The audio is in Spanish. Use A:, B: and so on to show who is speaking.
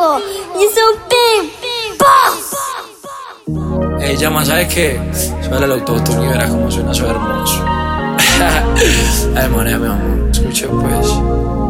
A: vivo y es un Big Boss.
B: Ey, llama, ¿sabes qué? Suena el autotune y verás cómo suena eso hermoso. Ay, mané, mi amor, escucha pues.